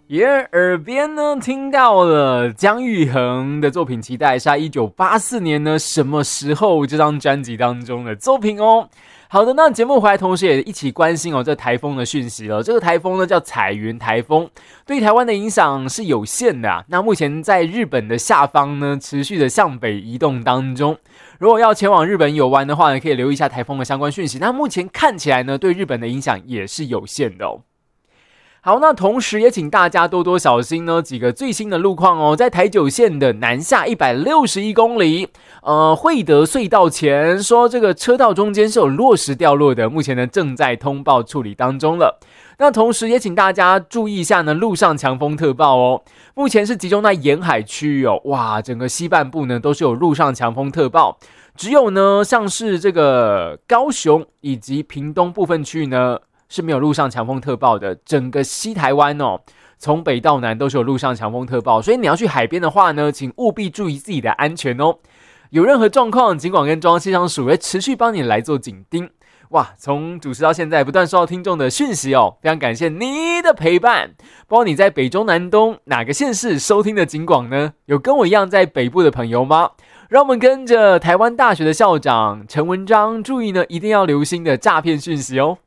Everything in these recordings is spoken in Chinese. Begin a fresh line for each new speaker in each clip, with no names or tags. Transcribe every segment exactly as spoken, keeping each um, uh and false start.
也耳边呢听到了姜育恒的作品《期待》，是在一九八四年呢什么时候这张专辑当中的作品哦。好的，那节目回来同时也一起关心哦这台风的讯息了。这个台风呢叫彩云台风，对台湾的影响是有限的啊。那目前在日本的下方呢持续的向北移动当中。如果要前往日本游玩的话呢，可以留意一下台风的相关讯息。那目前看起来呢，对日本的影响也是有限的哦。好，那同时也请大家多多小心呢，几个最新的路况哦，在台九线的南下一百六十一公里，呃，惠德隧道前说这个车道中间是有落石掉落的，目前呢正在通报处理当中了。那同时也请大家注意一下呢，路上强风特报哦，目前是集中在沿海区域哦，哇，整个西半部呢都是有路上强风特报，只有呢像是这个高雄以及屏东部分区域呢是没有路上强风特报的，整个西台湾哦，从北到南都是有路上强风特报，所以你要去海边的话呢，请务必注意自己的安全哦。有任何状况，尽管跟中央气象署会持续帮你来做紧盯。哇，从主持到现在不断收到听众的讯息哦，非常感谢你的陪伴。不知道你在北中南东哪个县市收听的警广呢？有跟我一样在北部的朋友吗？让我们跟着台湾大学的校长陈文章，注意呢，一定要留心的诈骗讯息哦。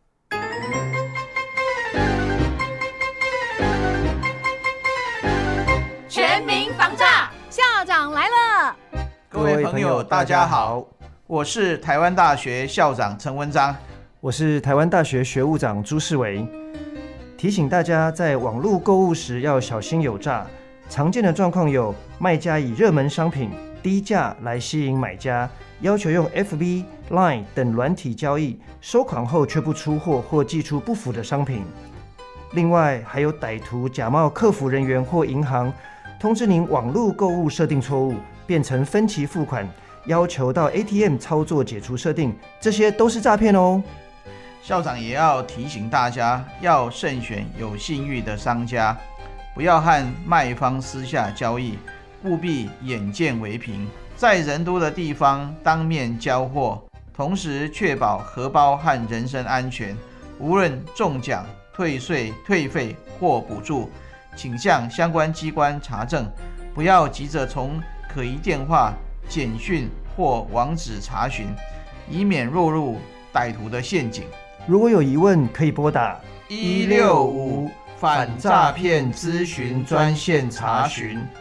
全民防诈，校长来了！
各位朋友，大家好。我是台湾大学校长陈文章，
我是台湾大学学务长朱世维。提醒大家在网络购物时要小心有诈，常见的状况有卖家以热门商品低价来吸引买家，要求用 F B、Line 等软体交易，收款后却不出货或寄出不符的商品。另外还有歹徒假冒客服人员或银行，通知您网络购物设定错误，变成分期付款，要求到 A T M 操作解除设定，这些都是诈骗哦。
校长也要提醒大家，要慎选有信誉的商家，不要和卖方私下交易，务必眼见为凭，在人多的地方当面交货，同时确保荷包和人身安全。无论中奖、退税、退费或补助，请向相关机关查证，不要急着从可疑电话、简讯或网址查询，以免落入歹徒的陷阱。
如果有疑问，可以拨打
一六五反诈骗咨询专线查询。